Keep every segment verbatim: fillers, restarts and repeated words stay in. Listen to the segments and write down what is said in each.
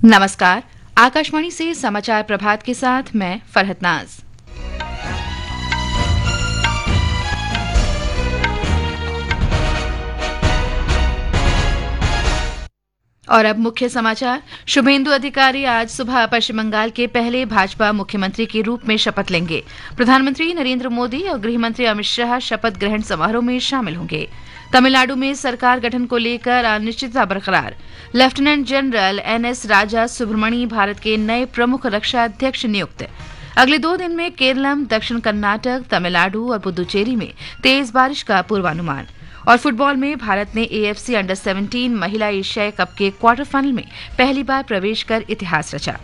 नमस्कार। आकाशवाणी से समाचार प्रभात के साथ मैं फरहत नाज। और अब मुख्य समाचार। शुभेंदु अधिकारी आज सुबह पश्चिम बंगाल के पहले भाजपा मुख्यमंत्री के रूप में शपथ लेंगे। प्रधानमंत्री नरेंद्र मोदी और गृह मंत्री अमित शाह शपथ ग्रहण समारोह में शामिल होंगे। तमिलनाडु में सरकार गठन को लेकर अनिश्चितता बरकरार। लेफ्टिनेंट जनरल एन एस राजा सुब्रमणी भारत के नए प्रमुख रक्षा अध्यक्ष नियुक्त। अगले दो दिन में केरलम, दक्षिण कर्नाटक, तमिलनाडु और पुदुचेरी में तेज बारिश का पूर्वानुमान। और फुटबॉल में भारत ने एएफसी अंडर सत्रह महिला एशियाई कप के क्वार्टर फाइनल में पहली बार प्रवेश कर इतिहास रचा।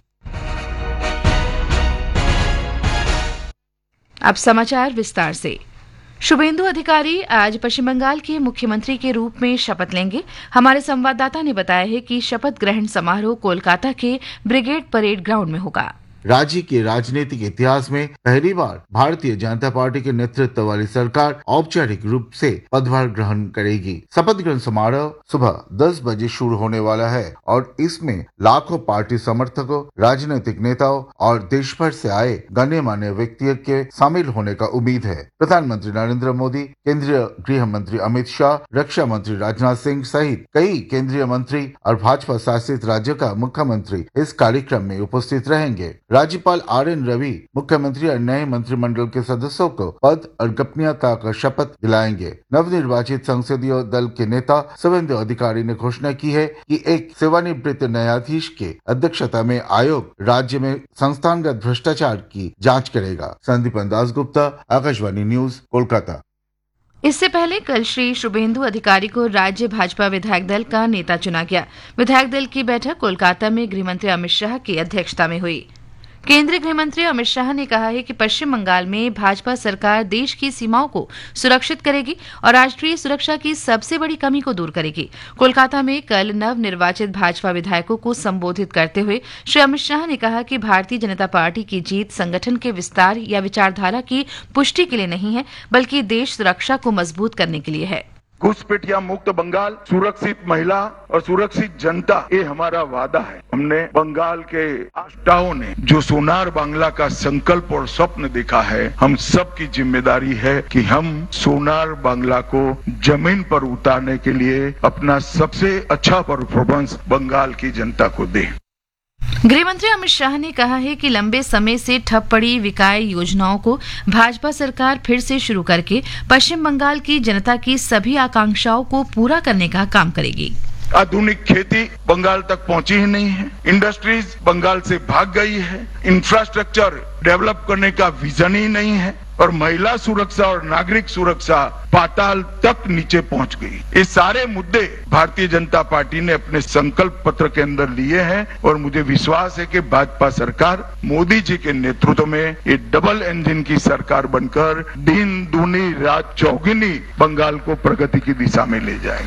अब समाचार विस्तार से। शुभेंदु अधिकारी आज पश्चिम बंगाल के मुख्यमंत्री के रूप में शपथ लेंगे। हमारे संवाददाता ने बताया है कि शपथ ग्रहण समारोह कोलकाता के ब्रिगेड परेड ग्राउंड में होगा। राज्य के राजनीतिक इतिहास में पहली बार भारतीय जनता पार्टी के नेतृत्व वाली सरकार औपचारिक रूप से पदभार ग्रहण करेगी। शपथ ग्रहण समारोह सुबह दस बजे शुरू होने वाला है और इसमें लाखों पार्टी समर्थकों, राजनीतिक नेताओं और देश भर से आए गण्यमान्य व्यक्तियों के शामिल होने का उम्मीद है। प्रधानमंत्री नरेंद्र मोदी, केंद्रीय गृह मंत्री अमित शाह, रक्षा मंत्री राजनाथ सिंह सहित कई केंद्रीय मंत्री और भाजपा शासित राज्यों का मुख्यमंत्री इस कार्यक्रम में उपस्थित रहेंगे। राज्यपाल आर एन रवि मुख्यमंत्री और नए मंत्रिमंडल के सदस्यों को पद और गोपनीयता का शपथ दिलाएंगे। नवनिर्वाचित संसदीय दल के नेता शुभेंदु अधिकारी ने घोषणा की है कि एक सेवानिवृत्त न्यायाधीश के अध्यक्षता में आयोग राज्य में संस्थानगत भ्रष्टाचार की जांच करेगा। संदीपन दासगुप्ता, आकाशवाणी न्यूज, कोलकाता। इससे पहले कल श्री शुभेंदु अधिकारी को राज्य भाजपा विधायक दल का नेता चुना गया। विधायक दल की बैठक कोलकाता में गृहमंत्री अमित शाह की अध्यक्षता में हुई। केंद्रीय गृह मंत्री अमित शाह ने कहा है कि पश्चिम बंगाल में भाजपा सरकार देश की सीमाओं को सुरक्षित करेगी और राष्ट्रीय सुरक्षा की सबसे बड़ी कमी को दूर करेगी। कोलकाता में कल नवनिर्वाचित भाजपा विधायकों को संबोधित करते हुए श्री अमित शाह ने कहा कि भारतीय जनता पार्टी की जीत संगठन के विस्तार या विचारधारा की पुष्टि के लिए नहीं है, बल्कि देश सुरक्षा को मजबूत करने के लिए है। घुसपैठिया मुक्त बंगाल, सुरक्षित महिला और सुरक्षित जनता, ये हमारा वादा है। हमने बंगाल के आष्टाओं ने जो सोनार बांग्ला का संकल्प और स्वप्न देखा है, हम सबकी जिम्मेदारी है कि हम सोनार बांग्ला को जमीन पर उतारने के लिए अपना सबसे अच्छा परफॉर्मेंस बंगाल की जनता को दें। गृहमंत्री अमित शाह ने कहा है कि लंबे समय से ठप पड़ी विकास योजनाओं को भाजपा सरकार फिर से शुरू करके पश्चिम बंगाल की जनता की सभी आकांक्षाओं को पूरा करने का काम करेगी। आधुनिक खेती बंगाल तक पहुंची ही नहीं है, इंडस्ट्रीज बंगाल से भाग गई है, इंफ्रास्ट्रक्चर डेवलप करने का विजन ही नहीं है और महिला सुरक्षा और नागरिक सुरक्षा पाताल तक नीचे पहुंच गई। ये सारे मुद्दे भारतीय जनता पार्टी ने अपने संकल्प पत्र के अंदर लिए हैं और मुझे विश्वास है कि भाजपा सरकार मोदी जी के नेतृत्व में ये डबल इंजन की सरकार बनकर दिन दूनी रात चौगुनी बंगाल को प्रगति की दिशा में ले जाएगी।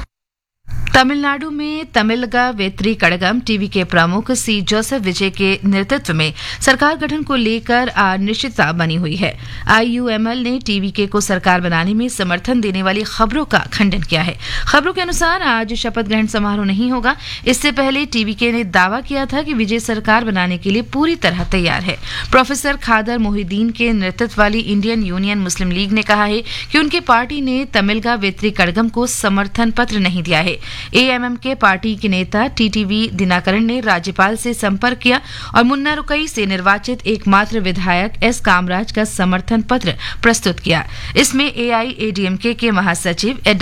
तमिलनाडु में तमिलगा वेत्री कड़गम टीवी के प्रमुख सी जोसेफ विजय के नेतृत्व में सरकार गठन को लेकर अनिश्चितता बनी हुई है। आईयूएमएल ने टीवीके को सरकार बनाने में समर्थन देने वाली खबरों का खंडन किया है। खबरों के अनुसार आज शपथ ग्रहण समारोह नहीं होगा। इससे पहले टीवीके ने दावा किया था कि विजय सरकार बनाने के लिए पूरी तरह तैयार है। प्रोफेसर खादर मोहिदीन के नेतृत्व वाली इंडियन यूनियन मुस्लिम लीग ने कहा है कि उनकी पार्टी ने तमिलगा वेत्री कड़गम को समर्थन पत्र नहीं दिया है। एएमएम के पार्टी के नेता टीटीवी दिनाकरण ने राज्यपाल से संपर्क किया और मुन्नारुकई से निर्वाचित एकमात्र विधायक एस कामराज का समर्थन पत्र प्रस्तुत किया। इसमें एआईएडीएमके के महासचिव